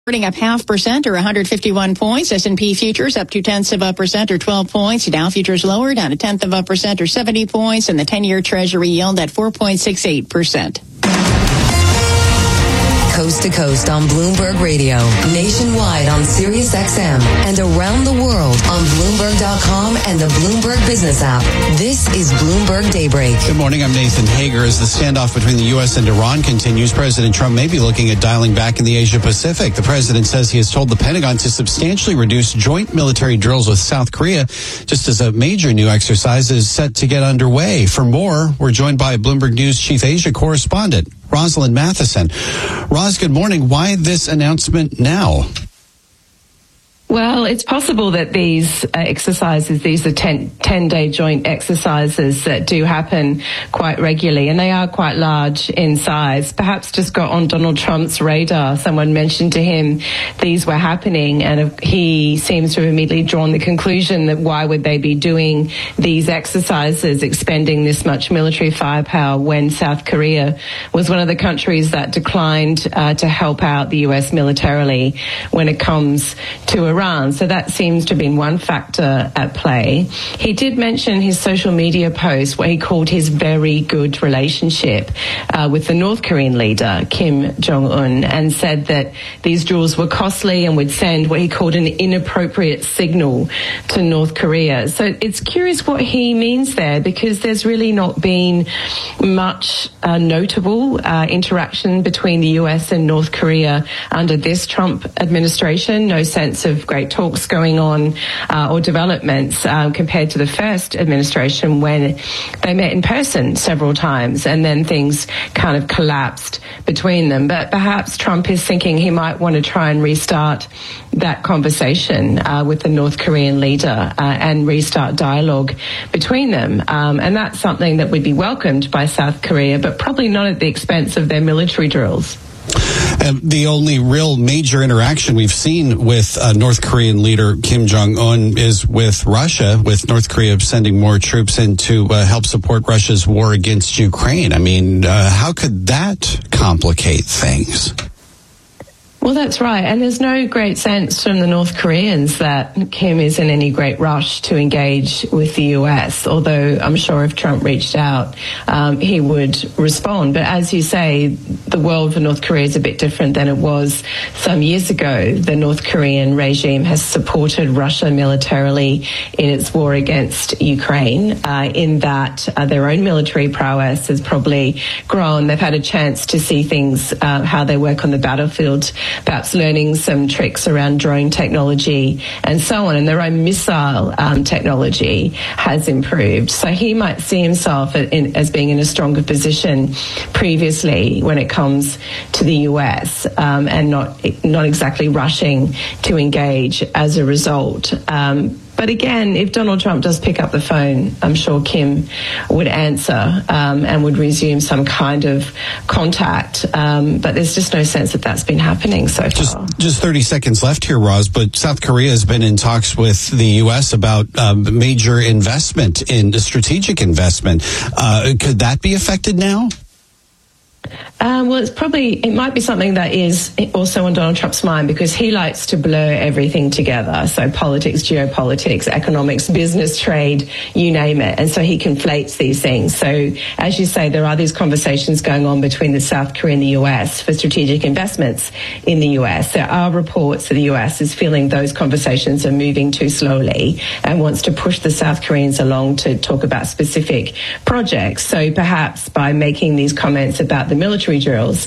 Up 0.5% or 151 points. S&P futures up 0.2% or 12 points. Dow futures lower down 0.1% or 70 points, and the 10-year Treasury yield at 4.68%. Coast to coast on Bloomberg Radio, nationwide on Sirius XM, and around the world on Bloomberg.com and the Bloomberg Business app. This is Bloomberg Daybreak. Good morning. I'm Nathan Hager. As the standoff between the U.S. and Iran continues, President Trump may be looking at dialing back in the Asia Pacific. The president says he has told the Pentagon to substantially reduce joint military drills with South Korea, just as a major new exercise is set to get underway. For more, we're joined by Bloomberg News Chief Asia Correspondent Rosalind Matheson. Roz, good morning. Why this announcement now? Well, it's possible that these exercises, these are 10-day joint exercises that do happen quite regularly, and they are quite large in size. Perhaps just got on Donald Trump's radar. Someone mentioned to him these were happening, and he seems to have immediately drawn the conclusion that why would they be doing these exercises, expending this much military firepower when South Korea was one of the countries that declined to help out the U.S. militarily when it comes to Iran. So that seems to have been one factor at play. He did mention his social media post what he called his very good relationship with the North Korean leader, Kim Jong-un, and said that these drills were costly and would send what he called an inappropriate signal to North Korea. So it's curious what he means there, because there's really not been much notable interaction between the US and North Korea under this Trump administration. No sense of great talks going on or developments compared to the first administration when they met in person several times and then things kind of collapsed between them. But perhaps Trump is thinking he might want to try and restart that conversation with the North Korean leader and restart dialogue between them. And that's something that would be welcomed by South Korea, but probably not at the expense of their military drills. The only real major interaction we've seen with North Korean leader Kim Jong-un is with Russia, with North Korea sending more troops in to help support Russia's war against Ukraine. I mean, how could that complicate things? Well, that's right. And there's no great sense from the North Koreans that Kim is in any great rush to engage with the US, although I'm sure if Trump reached out, he would respond. But as you say, the world for North Korea is a bit different than it was some years ago. The North Korean regime has supported Russia militarily in its war against Ukraine, in that their own military prowess has probably grown. They've had a chance to see things, how they work on the battlefield, perhaps learning some tricks around drone technology and so on, and their own missile technology has improved. So he might see himself as being in a stronger position previously when it comes to the US, and not exactly rushing to engage as a result. But again, if Donald Trump does pick up the phone, I'm sure Kim would answer and would resume some kind of contact. But there's just no sense that that's been happening so far. Just 30 seconds left here, Roz, but South Korea has been in talks with the U.S. about major investment, in strategic investment. Could that be affected now? Well, it might be something that is also on Donald Trump's mind, because he likes to blur everything together. So politics, geopolitics, economics, business, trade, you name it. And so he conflates these things. So as you say, there are these conversations going on between the South Korea and the US for strategic investments in the US. There are reports that the US is feeling those conversations are moving too slowly and wants to push the South Koreans along to talk about specific projects. So perhaps by making these comments about the military drills.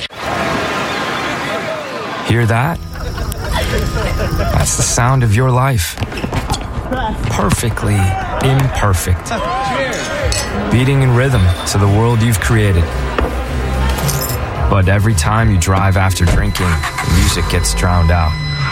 Hear that? That's the sound of your life. Perfectly imperfect. Beating in rhythm to the world you've created. But every time you drive after drinking, the music gets drowned out.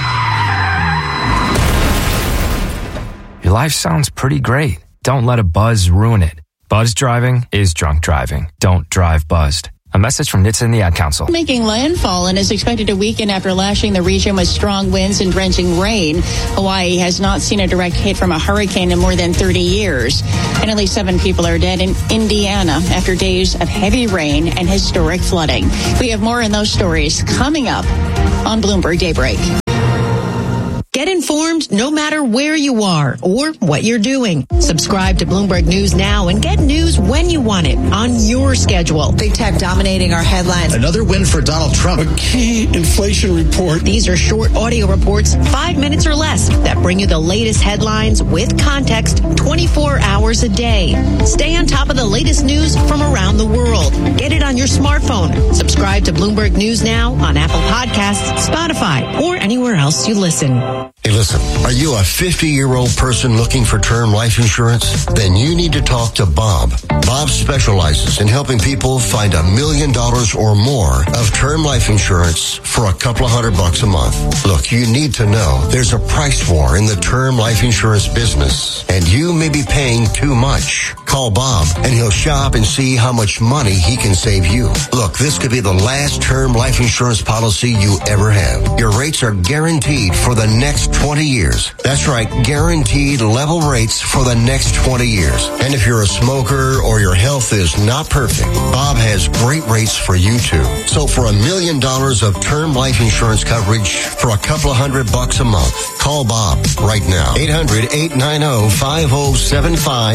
Your life sounds pretty great. Don't let a buzz ruin it. Buzz driving is drunk driving. Don't drive buzzed. A message from NHTSA and the Ad Council. Making landfall and is expected to weaken after lashing the region with strong winds and drenching rain. Hawaii has not seen a direct hit from a hurricane in more than 30 years. And at least 7 people are dead in Indiana after days of heavy rain and historic flooding. We have more on those stories coming up on Bloomberg Daybreak. Get informed no matter where you are or what you're doing. Subscribe to Bloomberg News now and get news when you want it on your schedule. Big tech dominating our headlines. Another win for Donald Trump. A key inflation report. These are short audio reports, 5 minutes or less, that bring you the latest headlines with context 24 hours a day. Stay on top of the latest news from around the world. Get it on your smartphone. Subscribe to Bloomberg News now on Apple Podcasts, Spotify, or anywhere else you listen. Hey, listen, are you a 50-year-old person looking for term life insurance? Then you need to talk to Bob. Bob specializes in helping people find $1 million or more of term life insurance for a couple of $100 a month. Look, you need to know there's a price war in the term life insurance business, and you may be paying too much. Call Bob, and he'll shop and see how much money he can save you. Look, this could be the last term life insurance policy you ever have. Your rates are guaranteed for the next 20 years. That's right, guaranteed level rates for the next 20 years. And if you're a smoker or your health is not perfect, Bob has great rates for you too. So for $1 million of term life insurance coverage for a couple of $100 a month, call Bob right now. 800-890-5075.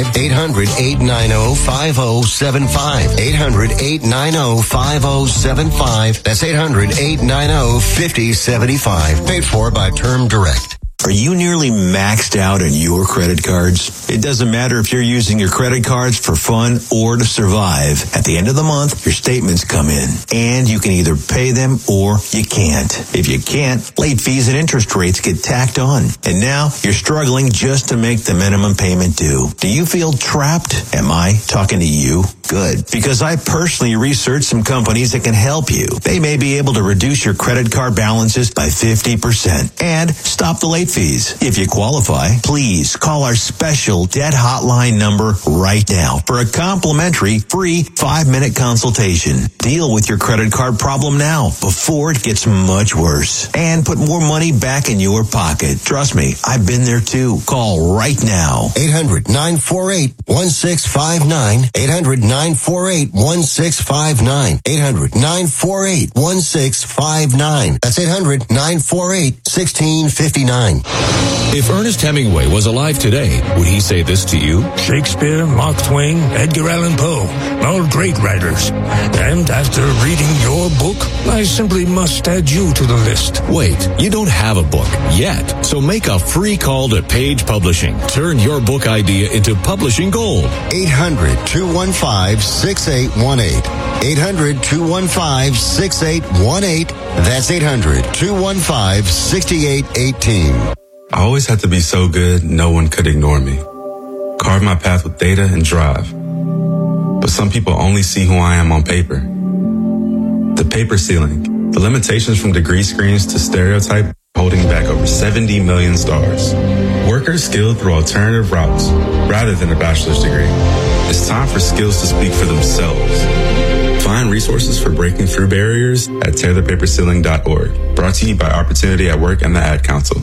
800-890-5075. 800-890-5075. That's 800-890-5075. Paid for by Term Direct. Are you nearly maxed out on your credit cards? It doesn't matter if you're using your credit cards for fun or to survive. At the end of the month, your statements come in, and you can either pay them or you can't. If you can't, late fees and interest rates get tacked on. And now you're struggling just to make the minimum payment due. Do you feel trapped? Am I talking to you? Good. Because I personally researched some companies that can help you. They may be able to reduce your credit card balances by 50% and stop the late fees. If you qualify, please call our special debt hotline number right now for a complimentary free 5-minute consultation. Deal with your credit card problem now before it gets much worse and put more money back in your pocket. Trust me, I've been there too. Call right now. 800-948-1659. 800-948-1659. 800-948-1659. That's 800-948-1659. If Ernest Hemingway was alive today, would he say this to you? Shakespeare, Mark Twain, Edgar Allan Poe, all great writers. And after reading your book, I simply must add you to the list. Wait, you don't have a book yet, so make a free call to Page Publishing. Turn your book idea into publishing gold. 800-215-6818. 800-215-6818. That's 800-215-6818. I always had to be so good, no one could ignore me. Carve my path with data and drive. But some people only see who I am on paper. The paper ceiling, the limitations from degree screens to stereotype, holding back over 70 million stars. Workers skilled through alternative routes rather than a bachelor's degree. It's time for skills to speak for themselves. Find resources for breaking through barriers at tearthepaperceiling.org. Brought to you by Opportunity at Work and the Ad Council.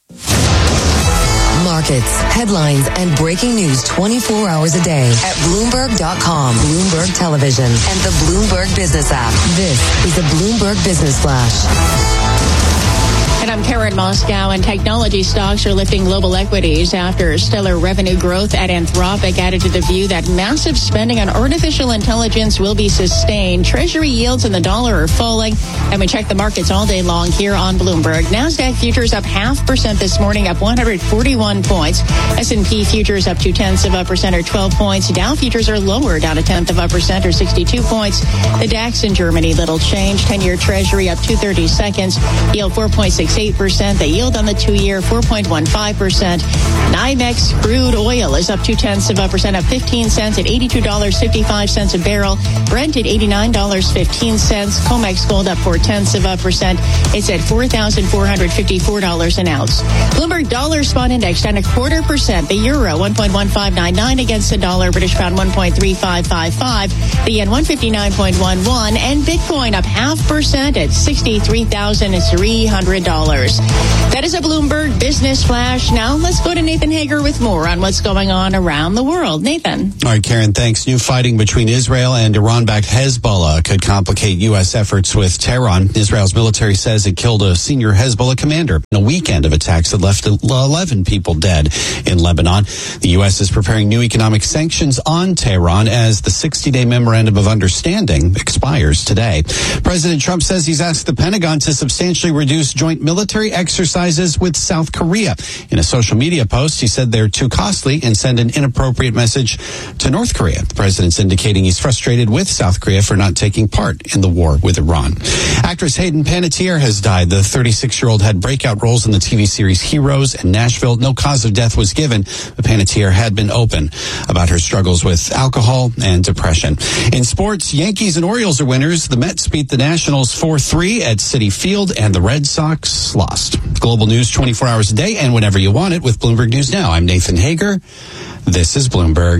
Markets, headlines, and breaking news 24 hours a day at Bloomberg.com, Bloomberg Television, and the Bloomberg Business app. This is the Bloomberg Business Flash. And I'm Karen Moscow, and technology stocks are lifting global equities after stellar revenue growth at Anthropic added to the view that massive spending on artificial intelligence will be sustained. Treasury yields and the dollar are falling, and we check the markets all day long here on Bloomberg. NASDAQ futures up 0.5% this morning, up 141 points. S&P futures up 0.2% or 12 points. Dow futures are lower, down 0.1% or 62 points. The DAX in Germany, little change. 10-year Treasury up 2/32, yield 4.68%. 0.48%. The yield on the 2-year, 4.15%. NYMEX crude oil is up 0.2%, up 15 cents at $82.55 a barrel. Brent at $89.15. COMEX gold up 0.4%. It's at $4,454 an ounce. Bloomberg dollar spot index down 0.25%. The euro 1.1599 against the dollar. British pound 1.3555. The yen 159.11. And Bitcoin up 0.5% at $63,300. That is a Bloomberg Business Flash. Now let's go to Nathan Hager with more on what's going on around the world. Nathan. All right, Karen, thanks. New fighting between Israel and Iran-backed Hezbollah could complicate U.S. efforts with Tehran. Israel's military says it killed a senior Hezbollah commander in a weekend of attacks that left 11 people dead in Lebanon. The U.S. is preparing new economic sanctions on Tehran as the 60-day memorandum of understanding expires today. President Trump says he's asked the Pentagon to substantially reduce joint military exercises with South Korea. In a social media post, he said they're too costly and send an inappropriate message to North Korea. The president's indicating he's frustrated with South Korea for not taking part in the war with Iran. Actress Hayden Panettiere has died. The 36-year-old had breakout roles in the TV series Heroes and Nashville. No cause of death was given, but Panettiere had been open about her struggles with alcohol and depression. In sports, Yankees and Orioles are winners. The Mets beat the Nationals 4-3 at Citi Field, and the Red Sox lost. Global news 24 hours a day and whenever you want it with Bloomberg News Now. I'm Nathan Hager. This is Bloomberg.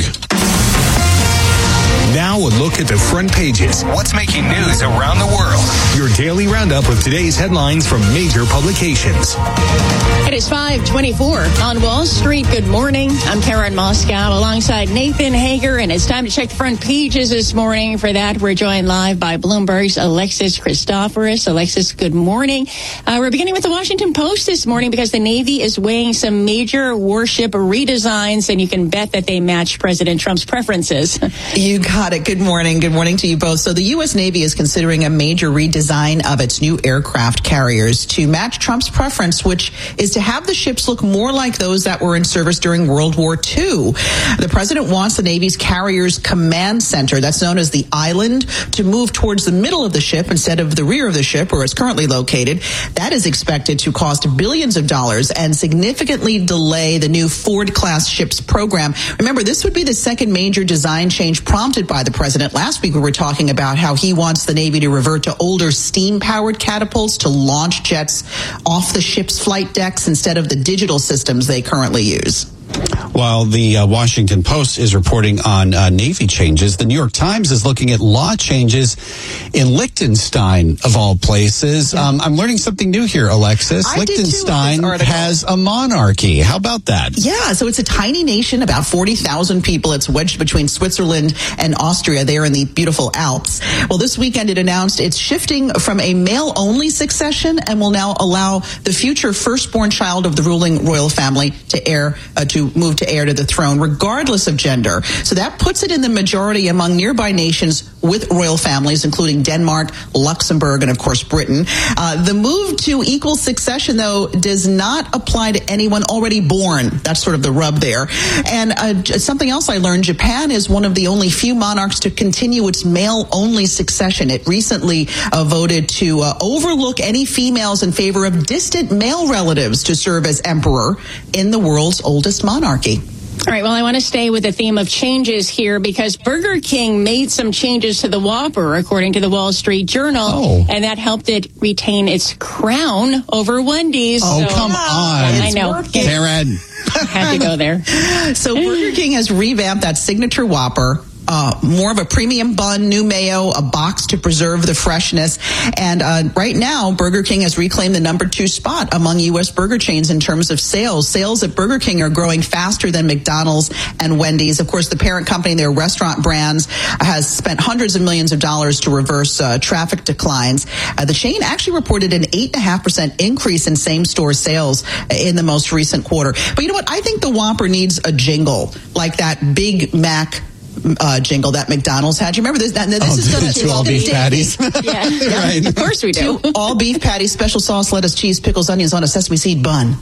Now a look at the front pages. What's making news around the world? Your daily roundup of today's headlines from major publications. It is 5:24 on Wall Street. Good morning. I'm Karen Moscow alongside Nathan Hager, and it's time to check the front pages this morning. For that, we're joined live by Bloomberg's Alexis Christoforous. Alexis, good morning. We're beginning with the Washington Post this morning because the Navy is weighing some major warship redesigns, and you can bet that they match President Trump's preferences. You got it. Good morning. Good morning to you both. So the U.S. Navy is considering a major redesign of its new aircraft carriers to match Trump's preference, which is to have the ships look more like those that were in service during World War II. The president wants the Navy's carrier's command center, that's known as the island, to move towards the middle of the ship instead of the rear of the ship where it's currently located. That is expected to cost billions of dollars and significantly delay the new Ford-class ships program. Remember, this would be the second major design change prompted by the president. Last week, we were talking about how he wants the Navy to revert to older steam-powered catapults to launch jets off the ship's flight decks instead of the digital systems they currently use. While the Washington Post is reporting on Navy changes, the New York Times is looking at law changes in Liechtenstein, of all places. Yeah. I'm learning something new here, Alexis. Liechtenstein has a monarchy. How about that? Yeah, so it's a tiny nation, about 40,000 people. It's wedged between Switzerland and Austria there in the beautiful Alps. Well, this weekend it announced it's shifting from a male-only succession and will now allow the future firstborn child of the ruling royal family to move to heir to the throne, regardless of gender. So that puts it in the majority among nearby nations with royal families, including Denmark, Luxembourg, and of course Britain. The move to equal succession, though, does not apply to anyone already born. That's sort of the rub there. And something else I learned, Japan is one of the only few monarchs to continue its male-only succession. It recently voted to overlook any females in favor of distant male relatives to serve as emperor in the world's oldest monarchy. All right, well, I want to stay with the theme of changes here because Burger King made some changes to the Whopper, according to the Wall Street Journal, and that helped it retain its crown over Wendy's. Oh, so, come on. I know. Karen. Had to go there. So Burger King has revamped that signature Whopper. More of a premium bun, new mayo, a box to preserve the freshness. And right now, Burger King has reclaimed the number 2 spot among U.S. burger chains in terms of sales. Sales at Burger King are growing faster than McDonald's and Wendy's. Of course, the parent company, their restaurant brands, has spent hundreds of millions of dollars to reverse traffic declines. The chain actually reported an 8.5% increase in same-store sales in the most recent quarter. But you know what? I think the Whopper needs a jingle like that Big Mac jingle that McDonald's had. You remember this? This is going to 2 all-beef patties. Yeah. Right. Of course we do. 2 all-beef patties, special sauce, lettuce, cheese, pickles, onions on a sesame seed bun.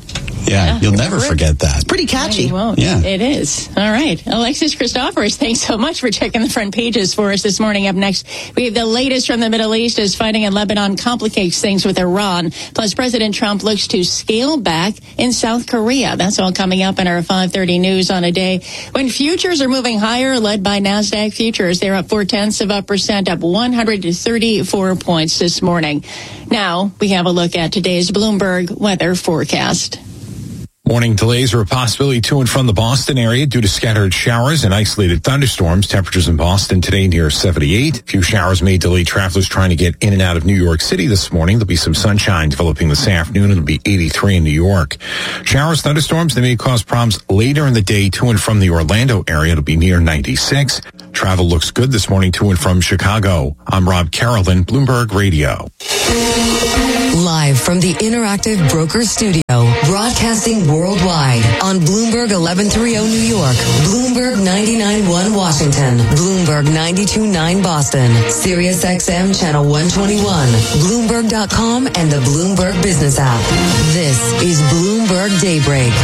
Yeah, you'll never forget that. It's pretty catchy. No, you won't. Yeah. It is. All right. Alexis Christoforous, thanks so much for checking the front pages for us this morning. Up next, we have the latest from the Middle East as fighting in Lebanon complicates things with Iran. Plus, President Trump looks to scale back in South Korea. That's all coming up in our 5:30 news on a day when futures are moving higher, led by NASDAQ futures. They're up 0.4%, up 134 points this morning. Now, we have a look at today's Bloomberg weather forecast. Morning delays are a possibility to and from the Boston area due to scattered showers and isolated thunderstorms. Temperatures in Boston today near 78. A few showers may delay travelers trying to get in and out of New York City this morning. There'll be some sunshine developing this afternoon. It'll be 83 in New York. Showers, thunderstorms, they may cause problems later in the day to and from the Orlando area. It'll be near 96. Travel looks good this morning to and from Chicago. I'm Rob Carolyn, Bloomberg Radio. Live from the Interactive Broker Studio, broadcasting worldwide on Bloomberg 1130 New York, Bloomberg 99.1 Washington, Bloomberg 92.9 Boston, Sirius XM Channel 121, Bloomberg.com and the Bloomberg Business app. This is Bloomberg Daybreak.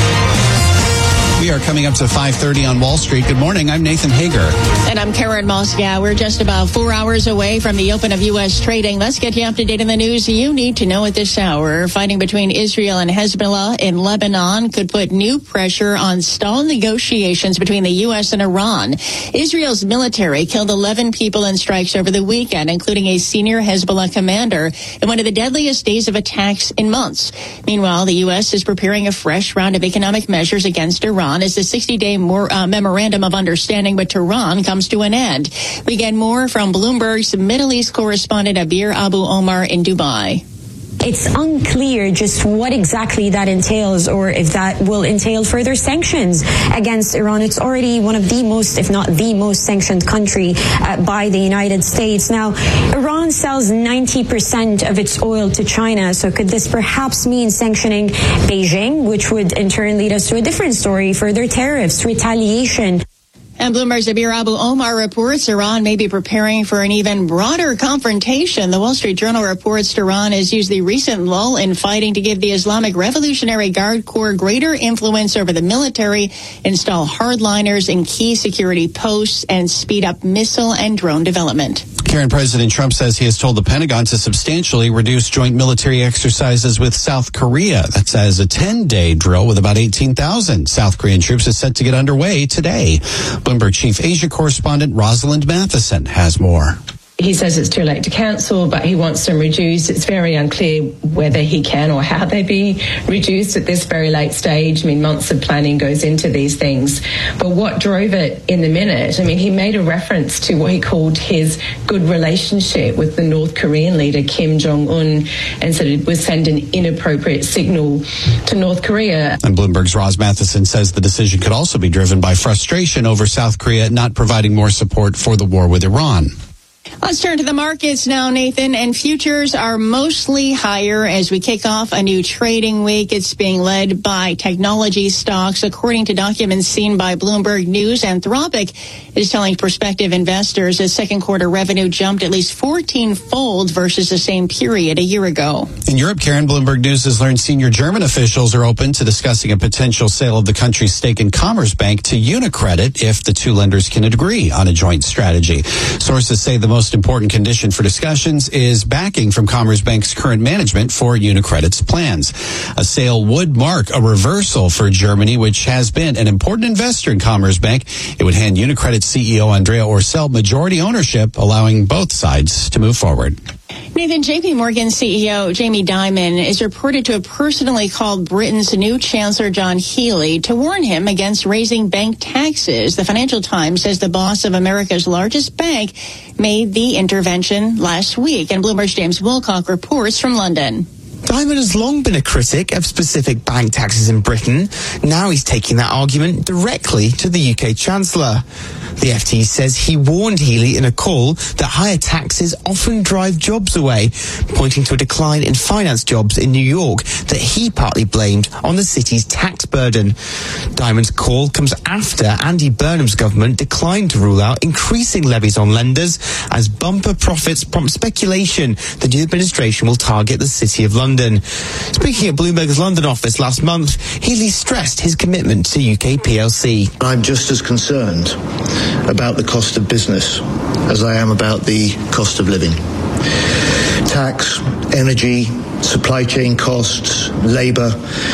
We are coming up to 5:30 on Wall Street. Good morning. I'm Nathan Hager. And I'm Karen Moscow. We're just about 4 hours away from the open of U.S. trading. Let's get you up to date on the news you need to know at this hour. Fighting between Israel and Hezbollah in Lebanon could put new pressure on stalled negotiations between the U.S. and Iran. Israel's military killed 11 people in strikes over the weekend, including a senior Hezbollah commander, in one of the deadliest days of attacks in months. Meanwhile, the U.S. is preparing a fresh round of economic measures against Iran as the 60-day memorandum of understanding with Tehran comes to an end. We get more from Bloomberg's Middle East correspondent Abir Abu Omar in Dubai. It's unclear just what exactly that entails or if that will entail further sanctions against Iran. It's already one of the most, if not the most sanctioned country by the United States. Now, Iran sells 90% of its oil to China. So could this perhaps mean sanctioning Beijing, which would in turn lead us to a different story, further tariffs, retaliation? And Bloomberg's Abir Abu Omar reports Iran may be preparing for an even broader confrontation. The Wall Street Journal reports Iran has used the recent lull in fighting to give the Islamic Revolutionary Guard Corps greater influence over the military, install hardliners in key security posts, and speed up missile and drone development. Karen, President Trump says he has told the Pentagon to substantially reduce joint military exercises with South Korea. That's as a 10-day drill with about 18,000 South Korean troops is set to get underway today. Bloomberg Chief Asia Correspondent Rosalind Matheson has more. He says it's too late to cancel, but he wants them reduced. It's very unclear whether he can or how they be reduced at this very late stage. I mean, months of planning goes into these things. But what drove it in the minute? I mean, he made a reference to what he called his good relationship with the North Korean leader, Kim Jong-un, and said it would send an inappropriate signal to North Korea. And Bloomberg's Roz Matheson says the decision could also be driven by frustration over South Korea not providing more support for the war with Iran. Let's turn to the markets now, Nathan, and futures are mostly higher as we kick off a new trading week. It's being led by technology stocks. According to documents seen by Bloomberg News, Anthropic is telling prospective investors that second quarter revenue jumped at least 14-fold versus the same period a year ago. In Europe, Karen, Bloomberg News has learned senior German officials are open to discussing a potential sale of the country's stake in Commerzbank to UniCredit if the two lenders can agree on a joint strategy. Sources say the most important condition for discussions is backing from Commerzbank's current management for UniCredit's plans. A sale would mark a reversal for Germany, which has been an important investor in Commerzbank. It would hand UniCredit CEO Andrea Orcel majority ownership, allowing both sides to move forward. Nathan, J.P. Morgan CEO Jamie Dimon is reported to have personally called Britain's new Chancellor John Healey to warn him against raising bank taxes. The Financial Times says the boss of America's largest bank made the intervention last week. And Bloomberg's James Wilcock reports from London. Dimon has long been a critic of specific bank taxes in Britain. Now he's taking that argument directly to the UK Chancellor. The FT says he warned Healey in a call that higher taxes often drive jobs away, pointing to a decline in finance jobs in New York that he partly blamed on the city's tax burden. Dimon's call comes after Andy Burnham's government declined to rule out increasing levies on lenders as bumper profits prompt speculation the new administration will target the City of London. London. Speaking at Bloomberg's London office last month, Healy stressed his commitment to UK PLC. I'm just as concerned about the cost of business as I am about the cost of living. Tax, energy, supply chain costs, labour.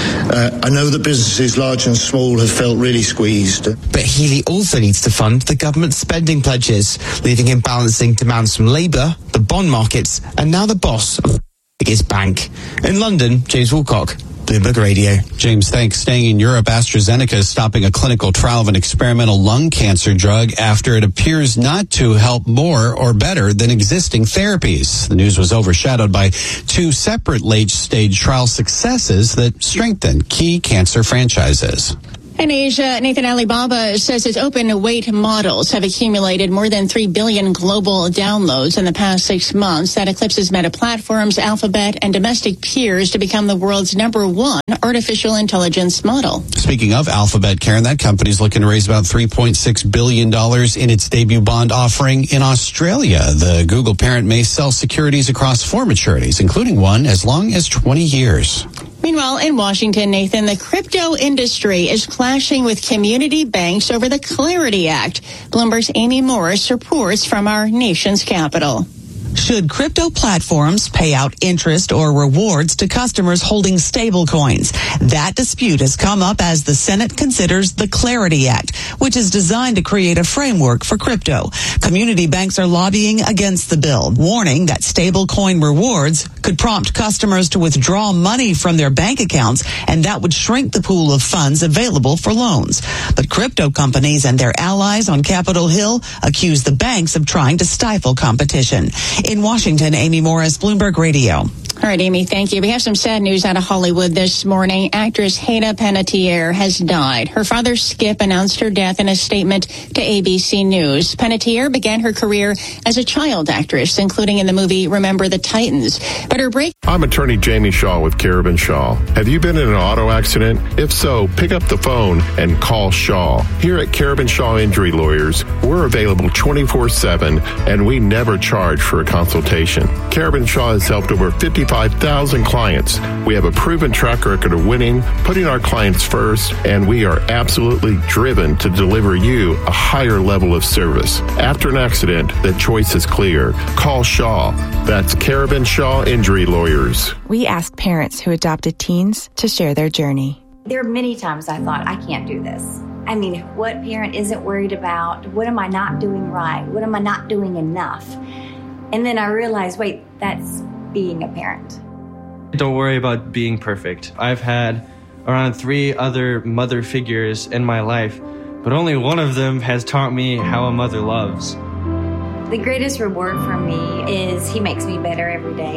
I know that businesses large and small have felt really squeezed. But Healy also needs to fund the government's spending pledges, leaving him balancing demands from Labour, the bond markets, and now the boss of the biggest bank. In London, James Woolcock, Bloomberg Radio. James, thanks. Staying in Europe, AstraZeneca is stopping a clinical trial of an experimental lung cancer drug after it appears not to help more or better than existing therapies. The news was overshadowed by two separate late-stage trial successes that strengthen key cancer franchises. In Asia, Nathan Alibaba says its open weight models have accumulated more than 3 billion global downloads in the past 6 months. That eclipses Meta Platforms, Alphabet, and domestic peers to become the world's #1 artificial intelligence model. Speaking of Alphabet, Karen, that company's looking to raise about $3.6 billion in its debut bond offering in Australia. The Google parent may sell securities across 4 maturities, including one as long as 20 years. Meanwhile, in Washington, Nathan, the crypto industry is clashing with community banks over the Clarity Act. Bloomberg's Amy Morris reports from our nation's capital. Should crypto platforms pay out interest or rewards to customers holding stable coins? That dispute has come up as the Senate considers the Clarity Act, which is designed to create a framework for crypto. Community banks are lobbying against the bill, warning that stable coin rewards could prompt customers to withdraw money from their bank accounts, and that would shrink the pool of funds available for loans. But crypto companies and their allies on Capitol Hill accuse the banks of trying to stifle competition. In Washington, Amy Morris, Bloomberg Radio. All right, Amy, thank you. We have some sad news out of Hollywood this morning. Actress Hayden Panettiere has died. Her father, Skip, announced her death in a statement to ABC News. Panettiere began her career as a child actress, including in the movie Remember the Titans. But her break... I'm attorney Jamie Shaw with Carabin Shaw. Have you been in an auto accident? If so, pick up the phone and call Shaw. Here at Carabin Shaw Injury Lawyers, we're available 24/7, and we never charge for a consultation. Carabin Shaw has helped over 55,000 clients. We have a proven track record of winning, putting our clients first, and we are absolutely driven to deliver you a higher level of service. After an accident, the choice is clear. Call Shaw. That's Carabin Shaw Injury Lawyers. We ask parents who adopted teens to share their journey. There are many times I thought, I can't do this. I mean, what parent isn't worried about? What am I not doing right? What am I not doing enough? And then I realized, wait, that's being a parent. Don't worry about being perfect. I've had around 3 other mother figures in my life, but only one of them has taught me how a mother loves. The greatest reward for me is he makes me better every day.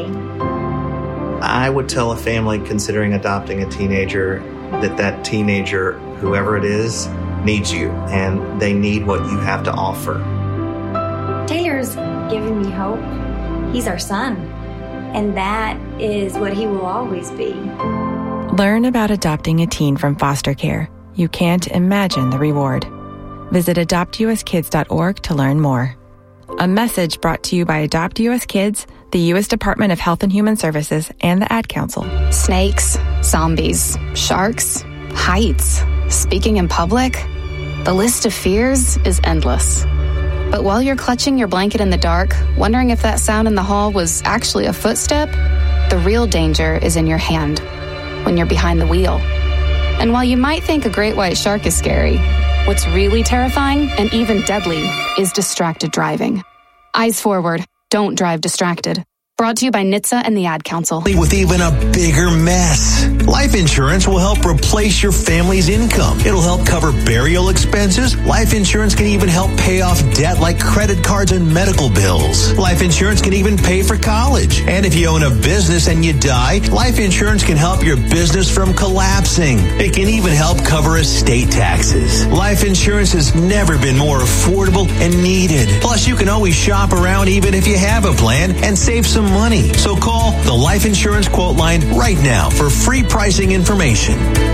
I would tell a family considering adopting a teenager that teenager, whoever it is, needs you, and they need what you have to offer. Taylor's giving me hope. He's our son, and that is what he will always be. Learn about adopting a teen from foster care. You can't imagine the reward. Visit adoptuskids.org to learn more. A message brought to you by Adopt US Kids, the U.S. Department of Health and Human Services, and the Ad Council. Snakes, zombies, sharks, heights, speaking in public. The list of fears is endless. But while you're clutching your blanket in the dark, wondering if that sound in the hall was actually a footstep, the real danger is in your hand, when you're behind the wheel. And while you might think a great white shark is scary, what's really terrifying and even deadly is distracted driving. Eyes forward. Don't drive distracted. Brought to you by NHTSA and the Ad Council. With even a bigger mess. Life insurance will help replace your family's income. It'll help cover burial expenses. Life insurance can even help pay off debt like credit cards and medical bills. Life insurance can even pay for college. And if you own a business and you die, life insurance can help your business from collapsing. It can even help cover estate taxes. Life insurance has never been more affordable and needed. Plus, you can always shop around even if you have a plan and save some money. So call the Life Insurance Quote Line right now for free price life-changing information.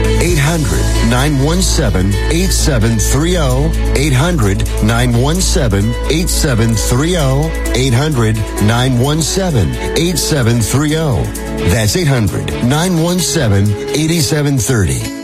800-917-8730. 800-917-8730. 800-917-8730. That's 800-917-8730.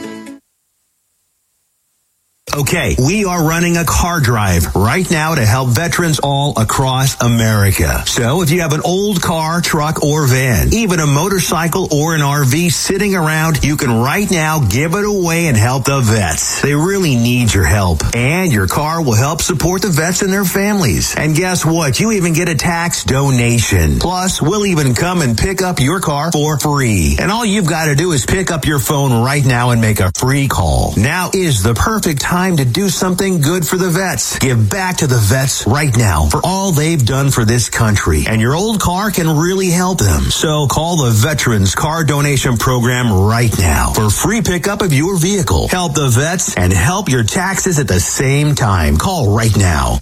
Okay, we are running a car drive right now to help veterans all across America. So if you have an old car, truck, or van, even a motorcycle or an RV sitting around, you can right now give it away and help the vets. They really need your help. And your car will help support the vets and their families. And guess what? You even get a tax donation. Plus, we'll even come and pick up your car for free. And all you've got to do is pick up your phone right now and make a free call. Now is the perfect time to do something good for the vets. Give back to the vets right now for all they've done for this country. And your old car can really help them. So call the Veterans Car Donation Program right now for free pickup of your vehicle. Help the vets and help your taxes at the same time. Call right now.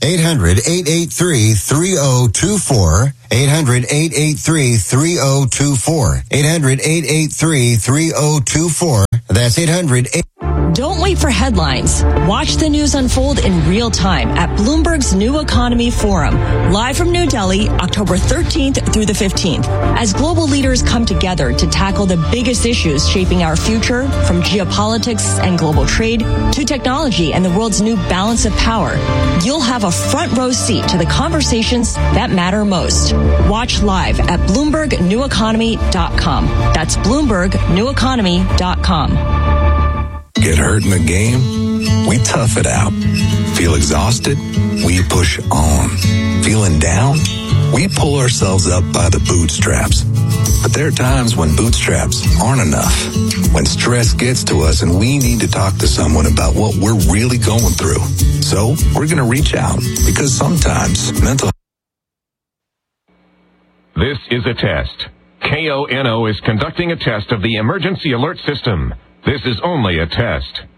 800-883-3024. 800-883-3024. 800-883-3024. That's 800. Don't wait for headlines. Watch the news unfold in real time at Bloomberg's New Economy Forum, live from New Delhi, October 13th through the 15th, as global leaders come together to tackle the biggest issues shaping our future, from geopolitics and global trade to technology and the world's new balance of power. You'll have a front row seat to the conversations that matter most. Watch live at BloombergNewEconomy.com. That's BloombergNewEconomy.com. Get hurt in the game? We tough it out. Feel exhausted? We push on. Feeling down? We pull ourselves up by the bootstraps. But there are times when bootstraps aren't enough. When stress gets to us and we need to talk to someone about what we're really going through. So we're going to reach out, because sometimes mental... This is a test. KONO is conducting a test of the emergency alert system. This is only a test.